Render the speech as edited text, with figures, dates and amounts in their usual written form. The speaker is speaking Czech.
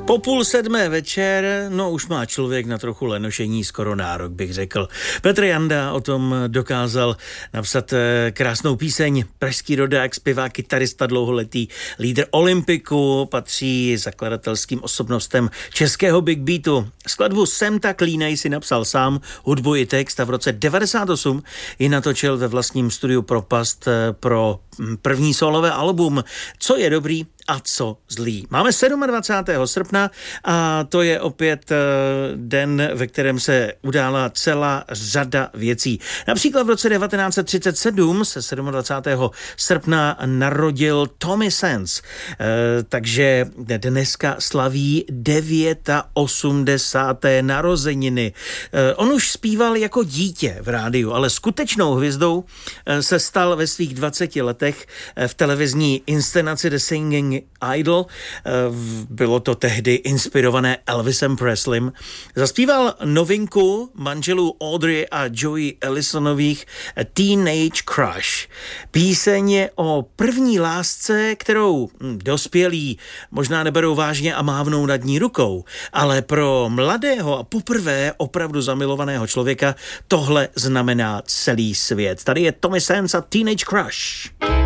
Po 6:30 večer, no už má člověk na trochu lenošení skoro nárok, bych řekl. Petr Janda o tom dokázal napsat krásnou píseň. Pražský rodák, zpěvák, kytarista, dlouholetý lídr Olympiku, patří zakladatelským osobnostem českého big beatu. Skladbu Jsem tak línej si napsal sám, hudbu i text a v roce 98 ji natočil ve vlastním studiu Propast pro první solové album Co je dobrý a co zlý. Máme 27. srpna a to je opět den, ve kterém se udála celá řada věcí. Například v roce 1937 se 27. srpna narodil Tommy Sands, takže dneska slaví 89. narozeniny. On už zpíval jako dítě v rádiu, ale skutečnou hvězdou se stal ve svých 20 letech v televizní inscenaci The Singing Idol. Bylo to tehdy inspirované Elvisem Presleym. Zaspíval novinku manželů Audrey a Joey Ellisonových Teenage Crush. Píseň je o první lásce, kterou dospělí možná neberou vážně a mávnou nad ní rukou, ale pro mladého a poprvé opravdu zamilovaného člověka tohle znamená celý svět. Tady je Tommy Sands a Teenage Crush.